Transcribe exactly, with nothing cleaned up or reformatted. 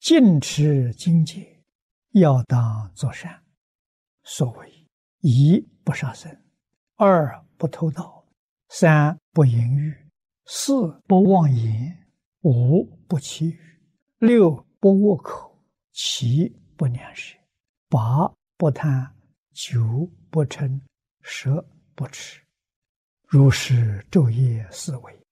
尽持精戒，要当作善。所谓一不杀生，二不偷盗，三不淫欲，四不妄言，五不绮语，六不恶口，七不两舌，八不贪，九不嗔，十不痴。如是昼夜思维，